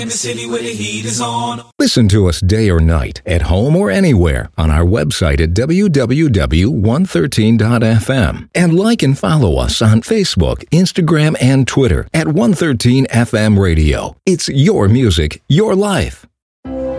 In the city where the heat is on. Listen to us day or night, at home or anywhere, on our website at www.113.fm. And like and follow us on Facebook, Instagram, and Twitter at 113 FM Radio. It's your music, your life.